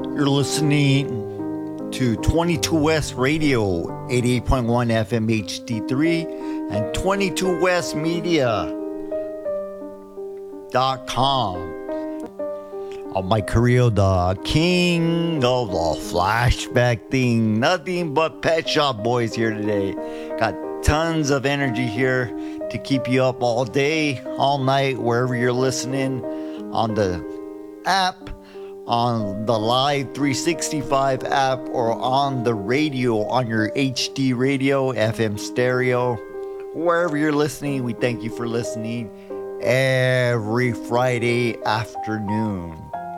You're listening to 22 West Radio, 88.1 FM HD3, and 22westmedia.com. On my career, the king of the flashback thing. Nothing but Pet Shop Boys here today. Got tons of energy here to keep you up all day, all night, wherever you're listening, on the app, on the Live 365 app, or on the radio, on your HD radio, FM stereo. Wherever you're listening, we thank you for listening every Friday afternoon.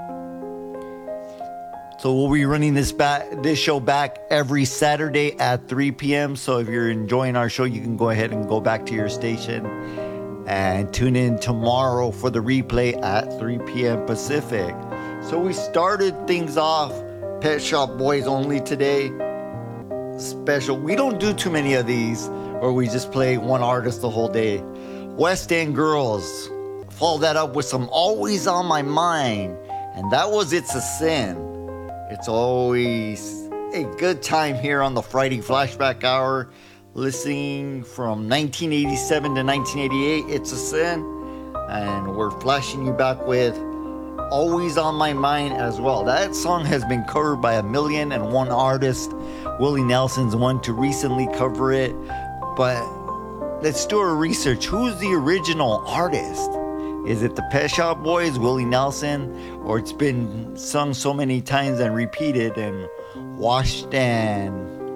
So we'll be running this show back every Saturday at 3 p.m. So if you're enjoying our show, you can go ahead and go back to your station and tune in tomorrow for the replay at 3 p.m. Pacific. So we started things off Pet Shop Boys only today. Special. We don't do too many of these where we just play one artist the whole day. West End Girls. Follow that up with some Always on My Mind. And that was It's a Sin. It's always a good time here on the Friday Flashback Hour. Listening from 1987 to 1988, It's a Sin. And we're flashing you back with Always on My Mind as well. That song has been covered by 1,000,001 artists. Willie Nelson's one to recently cover it. But let's do our research. Who's the original artist? Is it the Pet Shop Boys, Willie Nelson, or it's been sung so many times and repeated and washed and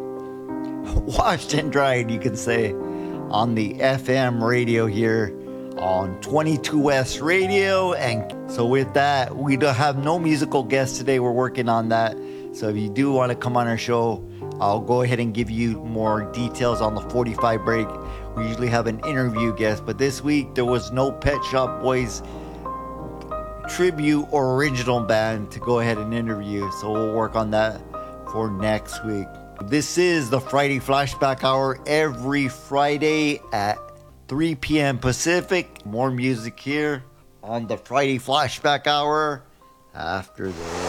dried, you can say, on the FM radio here on 22 West Radio. And so with that, we don't have no musical guests today. We're working on that. So if you do want to come on our show, I'll go ahead and give you more details on the 45 break. We usually have an interview guest, but this week there was no Pet Shop Boys tribute or original band to go ahead and interview. So we'll work on that for next week. This is the Friday Flashback Hour every Friday at 3 p.m. Pacific. More music here on the Friday Flashback Hour after this.